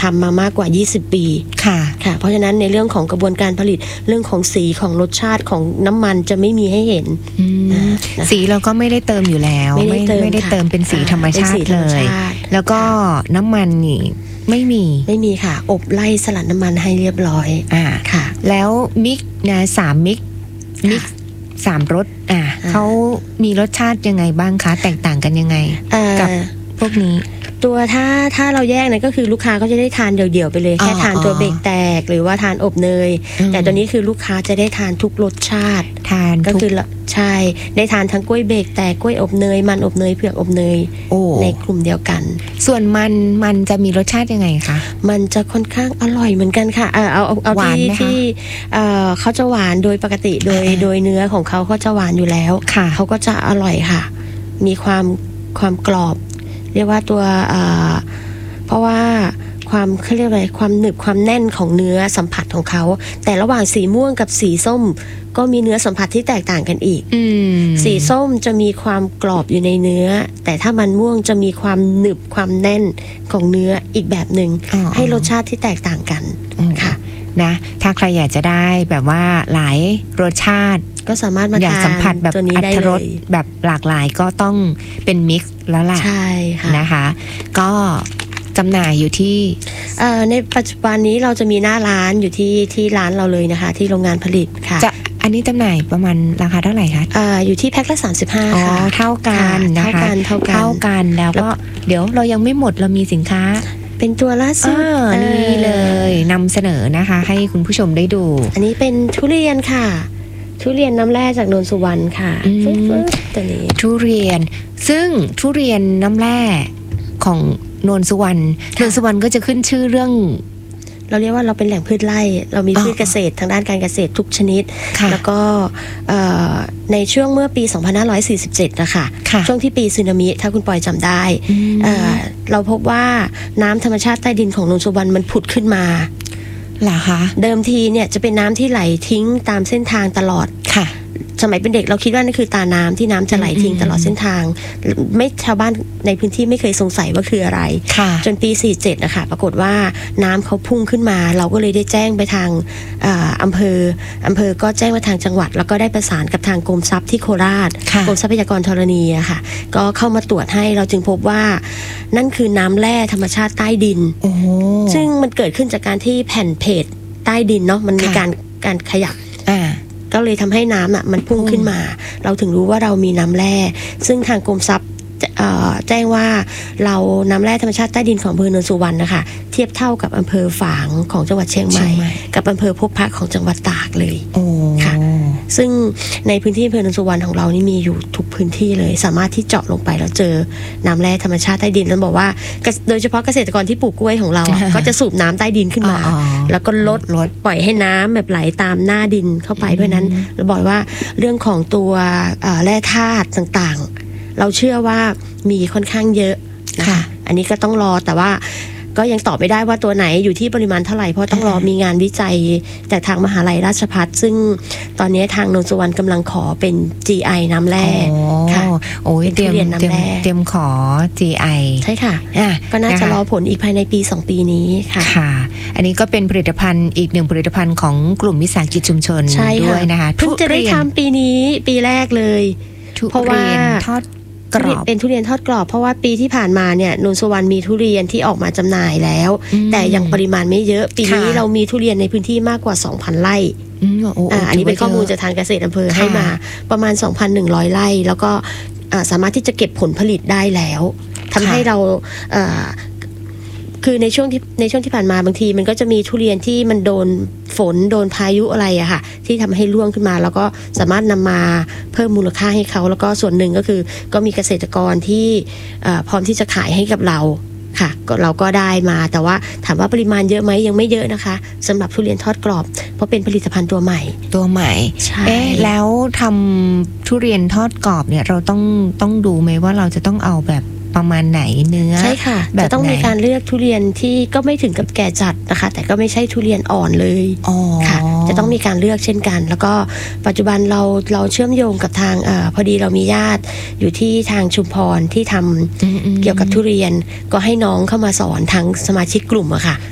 ทำมามากกว่า20ปีค่ะเพราะฉะนั้นในเรื่องของกระบวนการผลิตเรื่องของสีของรสชาติของน้ำมันจะไม่มีให้เห็นสีเราก็ไม่ได้เติมอยู่แล้วไม่ได้เติมเป็นสีธรรมชาติเลยแล้วก็น้ำมันนี่ไม่มีค่ะอบไล่สลัดน้ำมันให้เรียบร้อยค่ะแล้วมิกนะ3มิก3รสเขามีรสชาติยังไงบ้างคะแตกต่างกันยังไงกับพวกนี้ตัวถ้าเราแยกเนี่ยก็คือลูกค้าก็จะได้ทานเดี่ยวๆไปเลยแค่ทานตัวเบรกแตกหรือว่าทานอบเนยแต่ตัวนี้คือลูกค้าจะได้ทานทุกรสชาติก็คือใช่ได้ทานทั้งกล้วยเบรกแตกกล้วยอบเนยมันอบเนยเผือกอบเนยในกลุ่มเดียวกันส่วนมันจะมีรสชาติยังไงคะมันจะค่อนข้างอร่อยเหมือนกันค่ะเอาที่เขาจะหวานโดยปกติโดยเนื้อของเขาจะหวานอยู่แล้วเขาก็จะอร่อยค่ะมีความกรอบเรียกว่าตัวเพราะว่าเขาเรียกอะไรความหนึบความแน่นของเนื้อสัมผัสของเขาแต่ระหว่างสีม่วงกับสีส้มก็มีเนื้อสัมผัสที่แตกต่างกันอีกสีส้มจะมีความกรอบอยู่ในเนื้อแต่ถ้ามันม่วงจะมีความหนึบความแน่นของเนื้ออีกแบบหนึ่งให้รสชาติที่แตกต่างกันค่ะนะถ้าใครอยากจะได้แบบว่าหลายรสชาติก็สามารถมาทานสัมผัสแบบอรรถรสแบบหลากหลายก็ต้องเป็นมิกซ์แล้วล่ะใช่ค่ะนะคะก็จำหน่ายอยู่ที่ในปัจจุบันนี้เราจะมีหน้าร้านอยู่ที่ร้านเราเลยนะคะที่โรงงานผลิตค่ะอันนี้จำหน่ายประมาณราคาเท่าไหร่คะอยู่ที่แพ็คละ35ค่ะเท่ากันนะคะเท่ากันแล้วก็เดี๋ยวเรายังไม่หมดเรามีสินค้าเป็นตัวล่าสุดนี่เลยนำเสนอนะคะให้คุณผู้ชมได้ดูอันนี้เป็นทุเรียนค่ะทุเรียนน้ำแร่จากโนนสุวรรณค่ะตัวนี้ทุเรียนซึ่งทุเรียนน้ำแร่ของโนนสุวรรณก็จะขึ้นชื่อเรื่องเราเรียกว่าเราเป็นแหล่งพืชไร่เรามีพืชเกษตรทางด้านการเกษตรทุกชนิดแล้วก็ในช่วงเมื่อปี2547นะคะช่วงที่ปีสึนามิถ้าคุณปอยจำได้เราพบว่าน้ำธรรมชาติใต้ดินของโนนสุวรรณมันผุดขึ้นมาเหรอคะเดิมทีเนี่ยจะเป็นน้ำที่ไหลทิ้งตามเส้นทางตลอดค่ะสมัยเป็นเด็กเราคิดว่านั่นคือตาน้ำที่น้ำจะไหลทิ้งตลอดเส้นทางไม่ชาวบ้านในพื้นที่ไม่เคยสงสัยว่าคืออะไรจนปี47นะคะปรากฏว่าน้ำเขาพุ่งขึ้นมาเราก็เลยได้แจ้งไปทางอำเภอก็แจ้งมาทางจังหวัดแล้วก็ได้ประสานกับทางกรมทรัพย์ที่โคราชกรมทรัพยากรธรณีอะค่ะก็เข้ามาตรวจให้เราจึงพบว่านั่นคือน้ำแร่ธรรมชาติใต้ดินซึ่งมันเกิดขึ้นจากการที่แผ่นเพจใต้ดินเนาะมันมีการขยับก็เลยทำให้น้ำมันพุ่งขึ้นมาเราถึงรู้ว่าเรามีน้ำแร่ซึ่งทางกรมทรัพย์แจ้งว่าเราน้ำแร่ธรรมชาติใต้ดินของอำเภอโนนสุวรรณนะคะเทียบเท่ากับอำเภอฝางของจังหวัดเชียงใหม่กับอำเภอพบพระของจังหวัดตากเลยค่ะซึ่งในพื้นที่อำเภอโนนสุวรรณของเรานี่มีอยู่ทุกพื้นที่เลยสามารถที่เจาะลงไปแล้วเจอน้ำแร่ธรรมชาติใต้ดินแล้วบอกว่าโดยเฉพาะเกษตรกรที่ปลูกกล้วยของเราก็จะสูบน้ำใต้ดินขึ้นมาแล้วก็ลดปล่อยให้น้ำแบบไหลตามหน้าดินเข้าไปเพราะนั้นเราบอกว่าเรื่องของตัวแร่ธาตุต่างๆเราเชื่อว่ามีค่อนข้างเยอะนะคะอันนี้ก็ต้องรอแต่ว่าก็ยังตอบไม่ได้ว่าตัวไหนอยู่ที่ปริมาณเท่าไหร่เพราะต้องรอมีงานวิจัยจากทางมหาลัยราชภัฏซึ่งตอนนี้ทางโนนสุวรรณกำลังขอเป็น GI น้ำแร่ค่ะโอ้ยเตรียมขอ GI ใช่ค่ะก็น่าจะรอผลอีกภายในปี2ปีนี้ค่ะอันนี้ก็เป็นผลิตภัณฑ์อีกหนึ่งผลิตภัณฑ์ของกลุ่มวิสาหกิจชุมชนด้วยนะคะเพิ่งจะได้ทำปีนี้ปีแรกเลยเพราะว่าเป็นทุเรียนทอดกรอบเพราะว่าปีที่ผ่านมาเนี่ยโนนสุวรรณมีทุเรียนที่ออกมาจำหน่ายแล้วแต่ยังปริมาณไม่เยอะปีนี้เรามีทุเรียนในพื้นที่มากกว่า 2,000 ไร่อันนี้เป็นข้อมูลจากทางเกษตรอำเภอให้มาประมาณ 2,100 ไร่แล้วก็สามารถที่จะเก็บผลผลิตได้แล้วทำให้เราคือในช่วงที่ผ่านมาบางทีมันก็จะมีทุเรียนที่มันโดนฝนโดนพายุอะไรอะค่ะที่ทำให้ร่วงขึ้นมาแล้วก็สามารถนำมาเพิ่มมูลค่าให้เขาแล้วก็ส่วนหนึ่งก็คือก็มีเกษตรกรที่พร้อมที่จะขายให้กับเราค่ะเราก็ได้มาแต่ว่าถามว่าปริมาณเยอะไหมยังไม่เยอะนะคะสำหรับทุเรียนทอดกรอบเพราะเป็นผลิตภัณฑ์ตัวใหม่ใช่แล้วทำทุเรียนทอดกรอบเนี่ยเราต้องดูไหมว่าเราจะต้องเอาแบบประมาณไหนเนื้อใช่ค่ะจะต้องมีการเลือกทุเรียนที่ก็ไม่ถึงกับแก่จัดนะคะแต่ก็ไม่ใช่ทุเรียนอ่อนเลยค่ะจะต้องมีการเลือกเช่นกันแล้วก็ปัจจุบันเราเชื่อมโยงกับทางพอดีเรามีญาติอยู่ที่ทางชุมพรที่ทำเกี่ยวกับทุเรียนก็ให้น้องเข้ามาสอนทางสมาชิกกลุ่มอะค่ะ